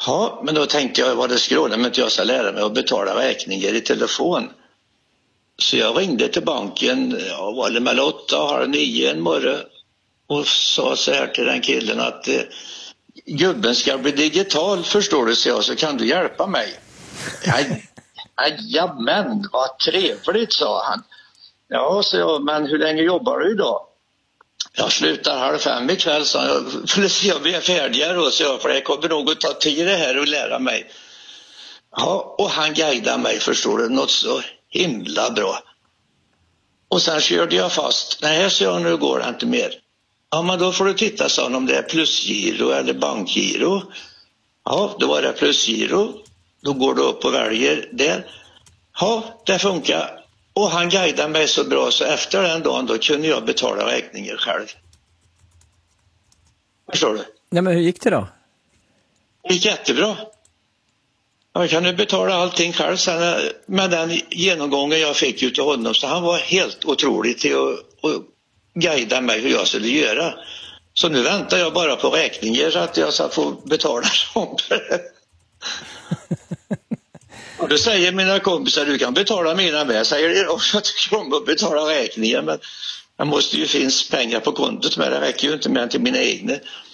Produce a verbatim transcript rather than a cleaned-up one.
Ja, men då tänkte jag vad det skrålar men inte jag ska lära mig att betala räkningar i telefon. Så jag ringde till banken, ja, var det mellan åtta och halv nio en morgon och sa så här till den killen att eh, gubben ska bli digital, förstår du, så jag, så kan du hjälpa mig. Jajamän, vad trevligt, sa han. Ja, så jag, men hur länge jobbar du idag? Jag slutar halv fem ikväll, så jag, för jag blir färdigare då, så jag, för det kommer nog att ta tid det här och lära mig. Ja, och han guidade mig, förstår du, något så himla bra. Och sen körde jag fast. Nej, så jag, nu går det inte mer. Ja, men då får du titta, så om det är plusgiro eller bankgiro. Ja, då var det plusgiro. Då går du upp och väljer det. Ja, det funkar. Och han guidade mig så bra, så efter den dagen då kunde jag betala räkningar själv. Förstår du? Nej, men hur gick det då? Det gick jättebra. Jag kan betala allting själv sen med den genomgången jag fick ut av honom. Så han var helt otrolig till att, att guida mig hur jag skulle göra. Så nu väntar jag bara på räkningar så att jag ska få betala dem. Och då säger mina kompisar, du kan betala mina med. Jag säger också att jag kommer att betala räkningar, men det måste ju finnas pengar på kontot, men det räcker ju inte med till mina egna.